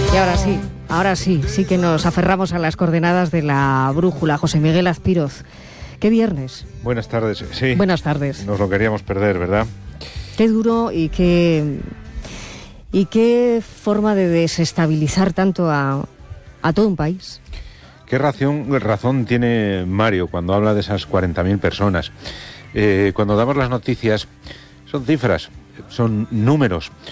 Y ahora sí que nos aferramos a las coordenadas de la brújula. José Miguel Azpiroz, ¿qué viernes? Buenas tardes, sí. Buenas tardes. Nos lo queríamos perder, ¿verdad? Qué duro y qué forma de desestabilizar tanto a todo un país. ¿Qué razón tiene Mario cuando habla de esas 40.000 personas? Cuando damos las noticias, son cifras, son números.